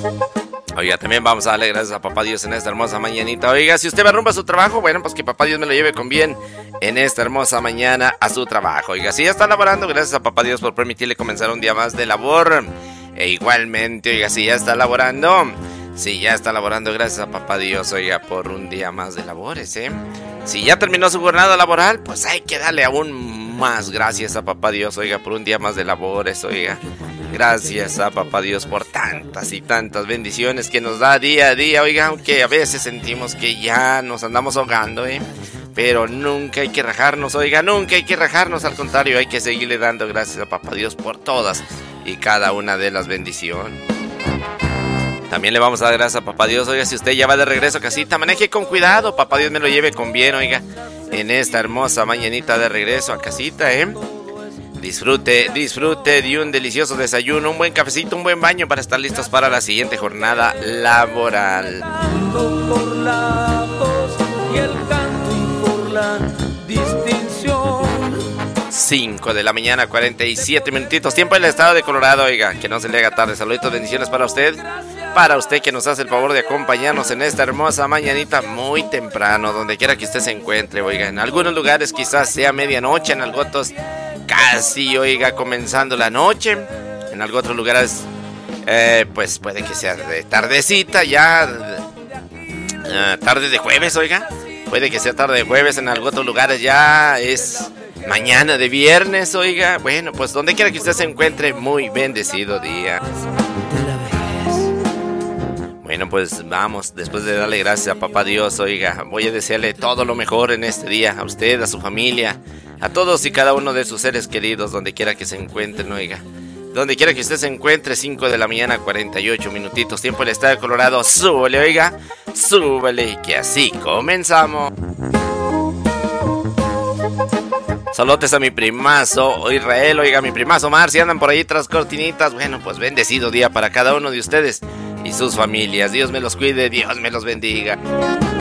Oiga, también vamos a darle gracias a Papá Dios en esta hermosa mañanita. Oiga, si usted va rumbo a su trabajo, bueno, pues que Papá Dios me lo lleve con bien en esta hermosa mañana a su trabajo. Oiga, si ya está laborando, gracias a Papá Dios por permitirle comenzar un día más de labor. E igualmente, oiga, si ya está laborando, gracias a Papá Dios, oiga, por un día más de labores, ¿eh? Si ya terminó su jornada laboral, pues hay que darle aún más gracias a Papá Dios, oiga, por un día más de labores, oiga. Gracias a Papá Dios por tantas y tantas bendiciones que nos da día a día, oiga, aunque a veces sentimos que ya nos andamos ahogando, pero nunca hay que rajarnos, oiga, nunca hay que rajarnos, al contrario, hay que seguirle dando gracias a Papá Dios por todas y cada una de las bendiciones. También le vamos a dar gracias a Papá Dios, oiga, si usted ya va de regreso a casita, maneje con cuidado, Papá Dios me lo lleve con bien, oiga, en esta hermosa mañanita de regreso a casita, Disfrute de un delicioso desayuno, un buen cafecito, un buen baño para estar listos para la siguiente jornada laboral. Por la voz y el canto y por la distinción. 5 de la mañana, 47 minutitos, tiempo en el estado de Colorado, oiga, que no se le haga tarde. Saluditos, bendiciones para usted que nos hace el favor de acompañarnos en esta hermosa mañanita muy temprano, donde quiera que usted se encuentre, oiga, en algunos lugares quizás sea medianoche, en algunos casi, oiga, comenzando la noche, en algunos otros lugares, pues puede que sea de tardecita, ya, tarde de jueves, oiga, puede que sea tarde de jueves, en algunos otros lugares ya es mañana de viernes, oiga, bueno, pues donde quiera que usted se encuentre, muy bendecido día. Bueno, pues vamos, después de darle gracias a Papá Dios, oiga, voy a desearle todo lo mejor en este día, a usted, a su familia, a todos y cada uno de sus seres queridos, donde quiera que se encuentren, oiga. Donde quiera que usted se encuentre, 5 de la mañana, 48 minutitos, tiempo en el estado de Colorado, súbele, oiga, súbele, que así comenzamos. Saludos a mi primazo Israel, oiga, mi primazo Mar, si andan por ahí tras cortinitas, bueno, pues bendecido día para cada uno de ustedes y sus familias. Dios me los cuide, Dios me los bendiga.